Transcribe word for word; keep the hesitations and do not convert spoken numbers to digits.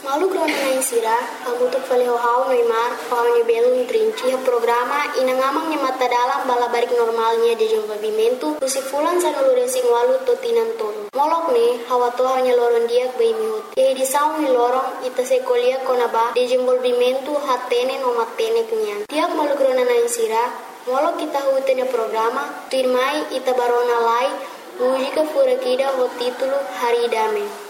Malu grona na insira, hamutuk faleho hau Neymar, hau ni belum trinci ha programa inangamang ni mata dalam bala barik normalnya de desenvolvimento, usi fulan sa nulu resing walu totinan tolo. Molok ni, hawa to hanya loron dia bei mihut. Ye di saung ni lorong ita sekolia konaba de desenvolvimento hatene no matene kenyan. Tiap malu grona na insira, molok kita hutene programa, tuirmai ita barona lai, mujika fura kida ho titulo Hari Dame.